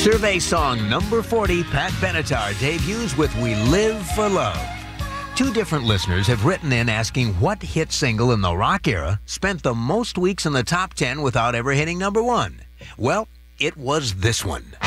Survey song number 40, Pat Benatar debuts with We Live for Love. Two different listeners have written in asking what hit single in the rock era spent the most weeks in the top 10 without ever hitting number 1. Well, it was this one.